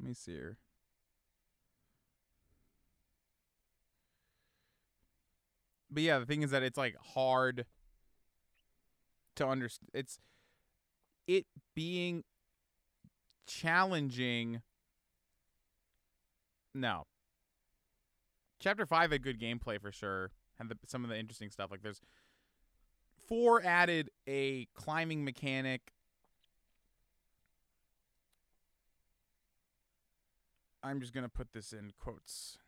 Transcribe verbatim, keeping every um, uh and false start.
Let me see here. But yeah, the thing is that it's like hard to understand. It's it being challenging. No. Chapter five had good gameplay for sure. Had the, some of the interesting stuff. Like there's four added a climbing mechanic. I'm just gonna put this in quotes.